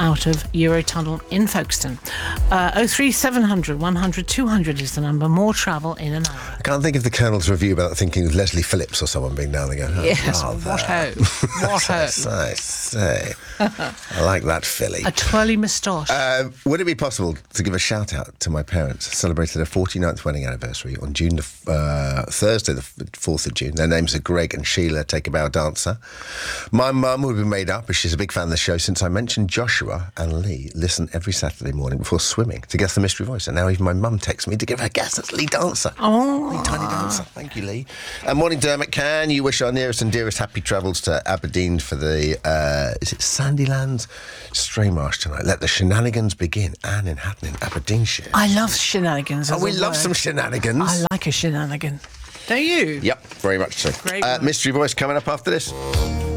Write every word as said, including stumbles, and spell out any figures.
out of Eurotunnel in Folkestone. Uh, oh three seven hundred, one hundred, two hundred is the number. More travel in an hour. I can't think of the Colonel's review about thinking of Leslie Phillips or someone being down there going, oh, Yes, oh, what there. ho, what ho. I say. I like that filly. A twirly moustache. Uh, would it be possible to give a shout out to my parents? Celebrated their forty-ninth wedding anniversary on June the uh, Thursday, the fourth of June. Their names are Greg and Sheila Take a Bow Dancer. My mum would be made up, as she's a big fan of the show since I mentioned Joshua and Lee listen every Saturday morning before swimming to guess the mystery voice. And now even my mum texts me to give her a guess. That's Lee Dancer. Oh, Lee Tiny Dancer. Thank you, Lee. And morning, Dermot. Can you wish our nearest and dearest happy travels to Aberdeen for the, uh, is it Sandylands Stray Marsh tonight? Let the shenanigans begin. Anne in Hatton in Aberdeenshire. I love shenanigans. Oh, we as a love word. some shenanigans. I like a shenanigan. Don't you? Yep, very much so. Great Uh, word. mystery voice coming up after this.